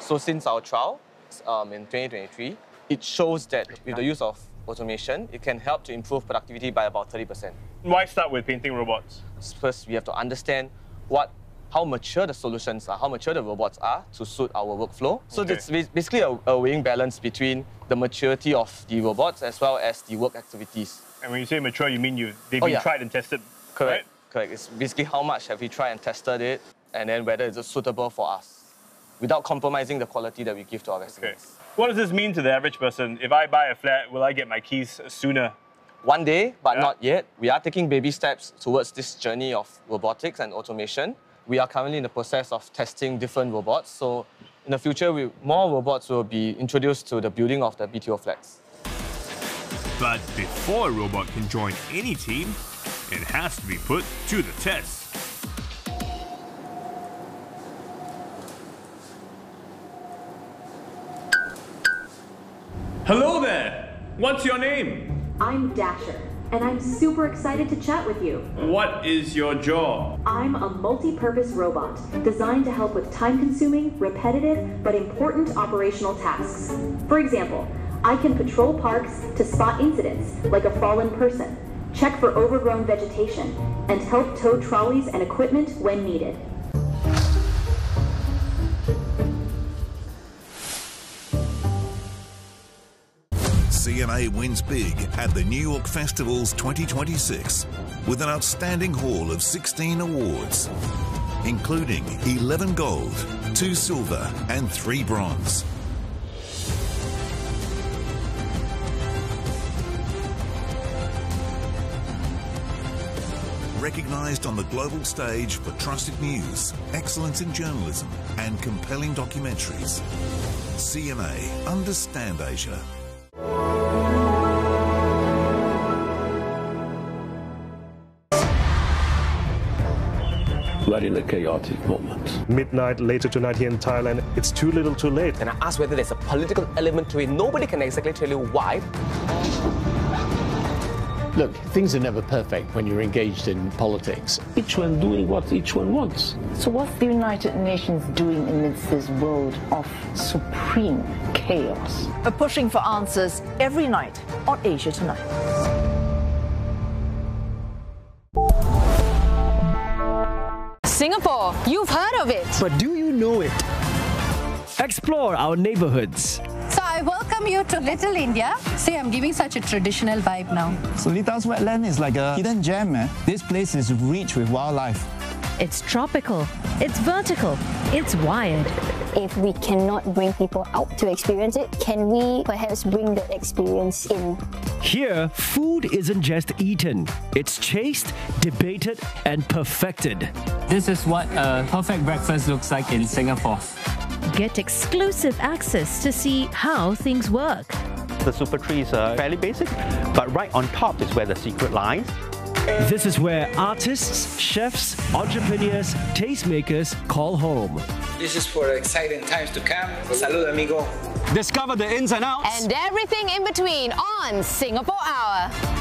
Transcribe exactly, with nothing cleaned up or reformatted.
So since our trial um, in twenty twenty-three, it shows that with the use of automation, it can help to improve productivity by about thirty percent. Why start with painting robots? First, we have to understand what, how mature the solutions are, how mature the robots are to suit our workflow. So Okay. it's basically a, a weighing balance between the maturity of the robots as well as the work activities. And when you say mature, you mean you they've Oh, been yeah. tried and tested, Correct, right? correct. It's basically how much have we tried and tested it, and then whether it's suitable for us, without compromising the quality that we give to our Okay. residents. What does this mean to the average person? If I buy a flat, will I get my keys sooner? One day, but Yeah. not yet. We are taking baby steps towards this journey of robotics and automation. We are currently in the process of testing different robots. So in the future, we, more robots will be introduced to the building of the B T O flats. But before a robot can join any team, it has to be put to the test. Hello there! What's your name? I'm Dasher, and I'm super excited to chat with you. What is your job? I'm a multi-purpose robot designed to help with time-consuming, repetitive, but important operational tasks. For example, I can patrol parks to spot incidents like a fallen person, check for overgrown vegetation, and help tow trolleys and equipment when needed. C N A wins big at the New York Festivals twenty twenty-six with an outstanding haul of sixteen awards, including eleven gold, two silver and three bronze. Recognised on the global stage for trusted news, excellence in journalism and compelling documentaries. C N A, understand Asia. We're in a chaotic moment. Midnight later tonight here in Thailand, it's too little too late. And I asked whether there's a political element to it. Nobody can exactly tell you why. Look, things are never perfect when you're engaged in politics. Each one doing what each one wants. So what's the United Nations doing amidst this world of supreme chaos? We're pushing for answers every night on Asia Tonight. Singapore, you've heard of it. But do you know it? Explore our neighborhoods. So I welcome you to Little India. See, I'm giving such a traditional vibe now. Solita's wetland is like a hidden gem, man. This place is rich with wildlife. It's tropical, it's vertical, it's wired. If we cannot bring people out to experience it, can we perhaps bring the experience in? Here, food isn't just eaten. It's chased, debated, and perfected. This is what a perfect breakfast looks like in Singapore. Get exclusive access to see how things work. The super trees are fairly basic, but right on top is where the secret lies. This is where artists, chefs, entrepreneurs, tastemakers call home. This is for exciting times to come. Salud, amigo. Discover the ins and outs and everything in between on Singapore Hour.